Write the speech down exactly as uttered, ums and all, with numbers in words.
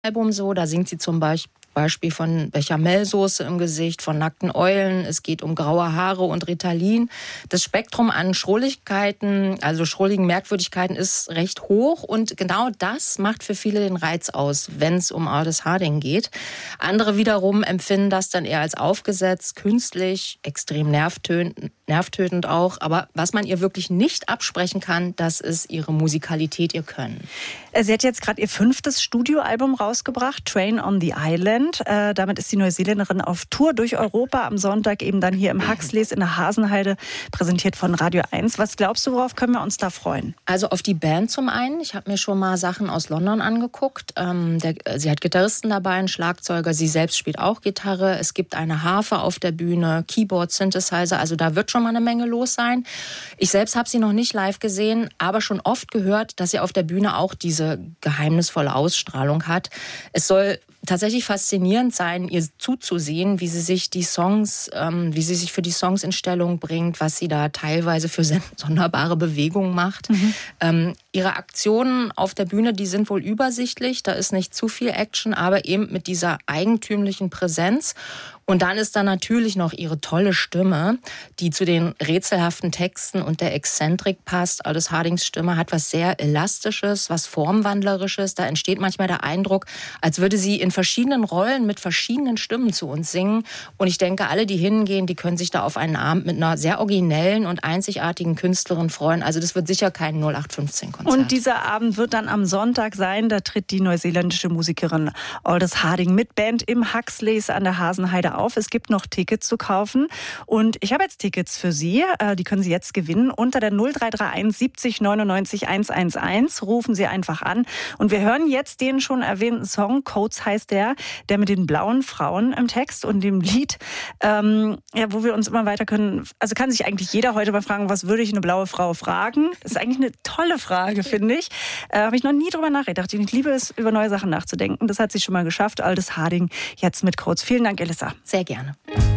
Album so. Da singt sie zum Beispiel Beispiel von Bechamelsoße im Gesicht, von nackten Eulen. Es geht um graue Haare und Ritalin. Das Spektrum an Schrulligkeiten, also schrulligen Merkwürdigkeiten, ist recht hoch. Und genau das macht für viele den Reiz aus, wenn es um Aldous Harding geht. Andere wiederum empfinden das dann eher als aufgesetzt, künstlich, extrem nervtötend, nervtötend auch. Aber was man ihr wirklich nicht absprechen kann, das ist ihre Musikalität, ihr Können. Sie hat jetzt gerade ihr fünftes Studioalbum rausgebracht, Train on the Island. Äh, damit ist die Neuseeländerin auf Tour durch Europa. Am Sonntag eben dann hier im Huxleys in der Hasenheide, präsentiert von Radio eins. Was glaubst du, worauf können wir uns da freuen? Also auf die Band zum einen. Ich habe mir schon mal Sachen aus London angeguckt. Ähm, der, sie hat Gitarristen dabei, einen Schlagzeuger. Sie selbst spielt auch Gitarre. Es gibt eine Harfe auf der Bühne, Keyboard, Synthesizer. Also da wird schon mal eine Menge los sein. Ich selbst habe sie noch nicht live gesehen, aber schon oft gehört, dass sie auf der Bühne auch diese geheimnisvolle Ausstrahlung hat. Es soll tatsächlich faszinierend sein, ihr zuzusehen, wie sie sich die Songs, ähm, wie sie sich für die Songs in Stellung bringt, was sie da teilweise für sonderbare Bewegungen macht. Mhm. Ähm, ihre Aktionen auf der Bühne, die sind wohl übersichtlich, da ist nicht zu viel Action, aber eben mit dieser eigentümlichen Präsenz. Und dann ist da natürlich noch ihre tolle Stimme, die zu den rätselhaften Texten und der Exzentrik passt. Aldous Hardings Stimme hat was sehr Elastisches, was Formwandlerisches. Da entsteht manchmal der Eindruck, als würde sie in verschiedenen Rollen mit verschiedenen Stimmen zu uns singen. Und ich denke, alle, die hingehen, die können sich da auf einen Abend mit einer sehr originellen und einzigartigen Künstlerin freuen. Also das wird sicher kein null acht fünfzehn-Konzert. Und dieser Abend wird dann am Sonntag sein. Da tritt die neuseeländische Musikerin Aldous Harding mit Band im Huxleys an der Hasenheide auf. Es gibt noch Tickets zu kaufen. Und ich habe jetzt Tickets für Sie. Die können Sie jetzt gewinnen. Unter der null drei drei eins siebzig neunundneunzig hundertelf rufen Sie einfach an. Und wir hören jetzt den schon erwähnten Song, Codes heißt der, der mit den blauen Frauen im Text und dem Lied, ähm, ja, wo wir uns immer weiter können. Also kann sich eigentlich jeder heute mal fragen, was würde ich eine blaue Frau fragen? Das ist eigentlich eine tolle Frage, finde ich. Äh, habe ich noch nie drüber nachgedacht. Ich liebe es, über neue Sachen nachzudenken. Das hat sie schon mal geschafft. Aldous Harding jetzt mit Codes. Vielen Dank, Elissa. Sehr gerne.